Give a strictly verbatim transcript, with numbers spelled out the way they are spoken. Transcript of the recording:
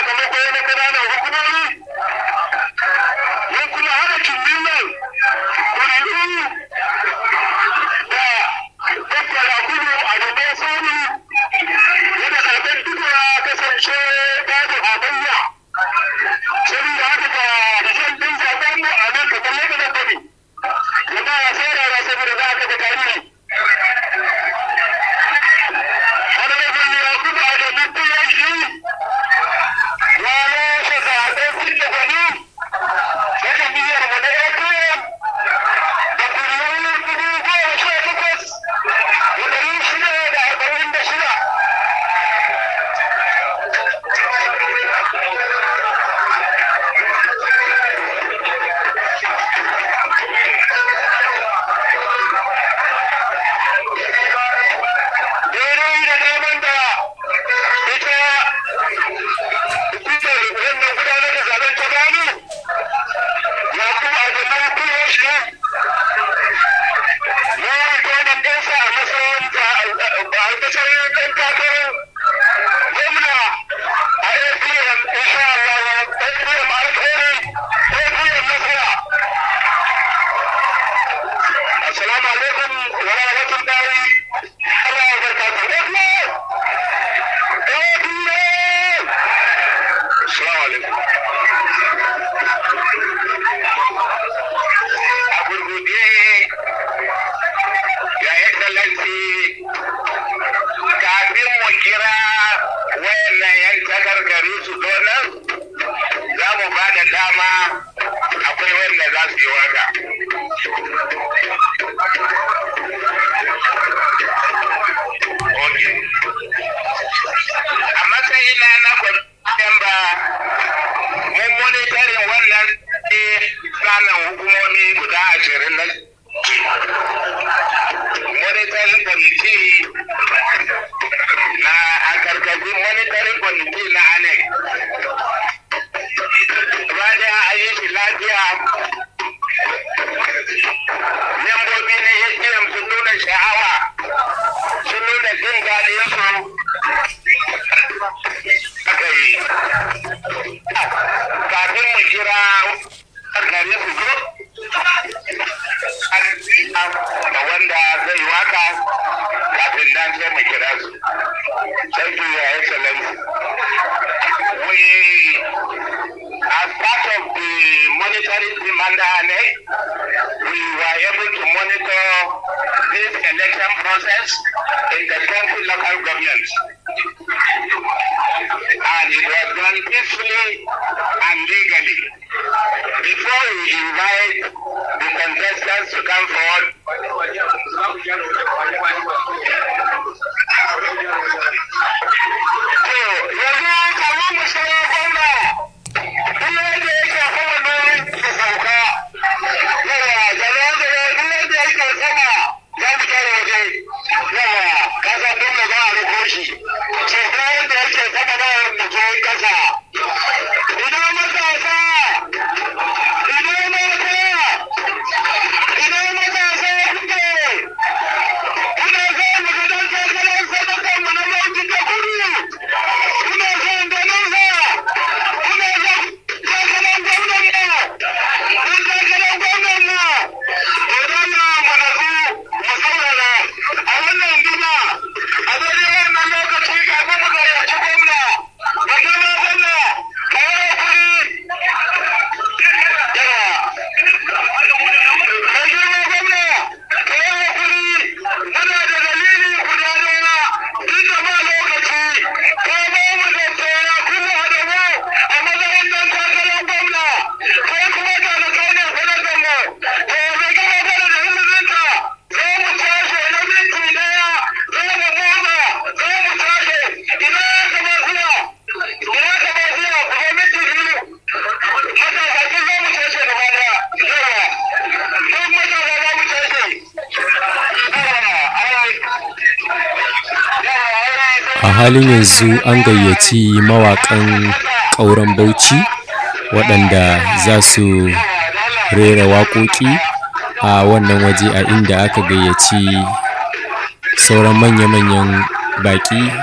sakamako na ƙananan hukumomi mun kuma hana kimbin nan kuri'u da tattara kudu a gaban sauri yadda zaben duka ya kasance babu hamayya saboda haka ga rikin din zaben mu a nan kamar yadda na bari yana ya saurara saboda za ka ga tarihi hana da zai ya kuma da mutum ya shi ya lashe zaben fin da gwani ya jami'ar mu na A P M da kuri'u dubu goma sha takwas da ɗari shida da arba'in da shida. Daidai da daman da ita hukumar wannan gudanar da zaben ta gano ya kuma a jama'a kuma shi ya yi kwanan ɗansa a matsayin ba a matsayin ɗan takarar gwamna a A P M insha Allah A P M alkhairi A P M nasara. Assalamu alaikum wa rahmatullahi Allah ya barkatu. A P M A P M Assalamu alaikum. A gurguje ya excellency kafin mu kira wayannan yan takarkari su zo nan za mu ba da dama akwai wanda za su yi waka. Okay. A matsayina na kwamitin ba mun monitorin wannan tsanan hukumomi guda ashirin na monitoring committee na a karkashin monitoring committee na A N E C. Bayan a yi shi lafiya, membobi na A P M sun nuna sha'awa, sun nuna jin daɗin su aka yi. Kafin mu kira karkare su zo, da wanda zai waka kafin nan sai mu kira su. Thank you, Your Excellency. We, as part of the monitoring team under A N E C, we were able to monitor this election process in the twenty local governments. And it was done peacefully and legally. Before we invite the contestants to come forward, so, yanzu kamar mu sai gwamna, duk wanda yake sama nan ya sauka, yawa, jama'a da duk wanda yake sama za mu tare waje, yawa, kasa gwamna za a riko shi, so duk wanda yake sama nan mu zo kasa. Ina matasa, ina mata, ina matasa kuke, kuna so mu ga dan takarar sadakan mu na Bauchi ta Kudu, kuna son ganin sa, kuna son takarar gwamnan mu, kun takarar gwamnan mu, to don na mu natsu mu saurara a wannan gida a daidai wannan lokaci kafin mu gayyaci gwamna, da zama gwamna, kawo kuri, yawa, mai girma gwamna, kawo kuri, muna da dalili guda ɗaya, duk da ba lokaci, ko ba mu da tsora kuma da mu a matsayin nan takarar gwamna, ko kuma da da kai ne sanatan mu, to zai gama bada da iliminka, za mu tashi na minti ɗaya, za mu motsa, za mu tashi, ina ya kama zuwa, ina ya kama zuwa, ku zo minti biyu, matasa sun za mu tashi gaba ɗaya, yawa, duk matasa za mu tashi, yawa, ai, yawa, ai, A halin yanzu an gayyaci mawaƙan ƙauren Bauchi waɗanda za su rera waƙoƙi a wannan waje, a inda aka gayyaci sauran manya-manyan baƙi